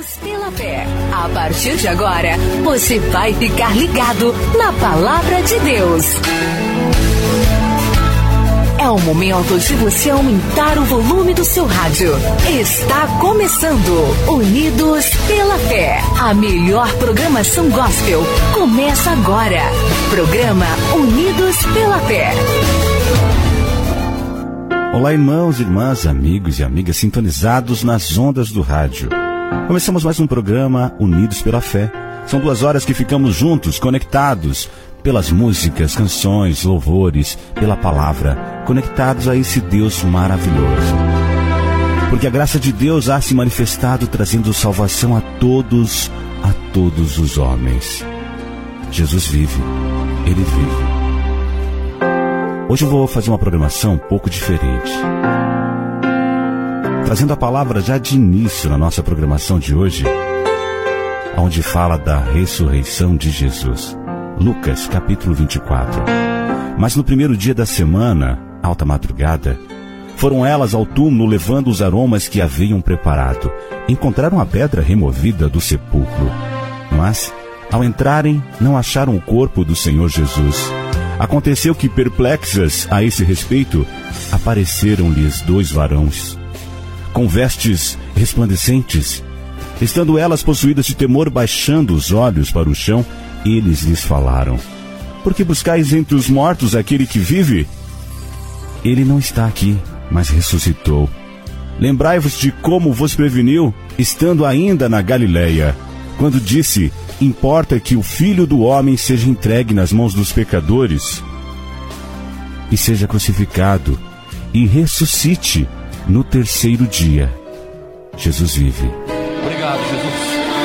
Unidos pela Fé. A partir de agora, você vai ficar ligado na Palavra de Deus. É o momento de você aumentar o volume do seu rádio. Está começando Unidos pela Fé. A melhor programação gospel começa agora. Programa Unidos pela Fé. Olá, irmãos, irmãs, amigos e amigas sintonizados nas ondas do rádio. Começamos mais um programa Unidos pela Fé. São 2 horas que ficamos juntos, conectados pelas músicas, canções, louvores, pela palavra, conectados a esse Deus maravilhoso. Porque a graça de Deus há se manifestado, trazendo salvação a todos os homens. Jesus vive, Ele vive. Hoje eu vou fazer uma programação um pouco diferente, trazendo a palavra já de início na nossa programação de hoje, onde fala da ressurreição de Jesus. Lucas, capítulo 24. Mas no primeiro dia da semana, alta madrugada, foram elas ao túmulo levando os aromas que haviam preparado. Encontraram a pedra removida do sepulcro. Mas, ao entrarem, não acharam o corpo do Senhor Jesus. Aconteceu que, perplexas a esse respeito, apareceram-lhes 2 varões, com vestes resplandecentes. Estando elas possuídas de temor, baixando os olhos para o chão, eles lhes falaram: por que buscais entre os mortos aquele que vive? Ele não está aqui, mas ressuscitou. Lembrai-vos de como vos preveniu, estando ainda na Galileia, quando disse: importa que o Filho do Homem seja entregue nas mãos dos pecadores e seja crucificado e ressuscite no 3º dia. Jesus vive. Obrigado, Jesus.